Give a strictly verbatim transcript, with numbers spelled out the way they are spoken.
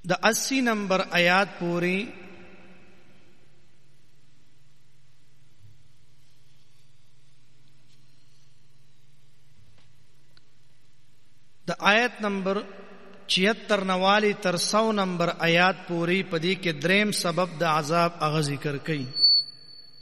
د اسی نمبر آیات پوری د آیت نمبر چھہتر نوالی تر سو نمبر آیات پوری پدی کے دریم سبب د عذاب اغا ذکر کئی.